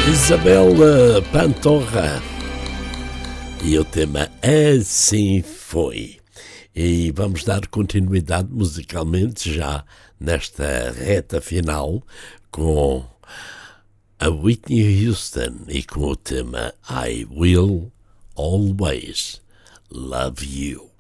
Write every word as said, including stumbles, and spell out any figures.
Isabel Pantoja e o tema Assim Foi. E vamos dar continuidade musicalmente já nesta reta final com a Whitney Houston e com o tema I Will Always Love You.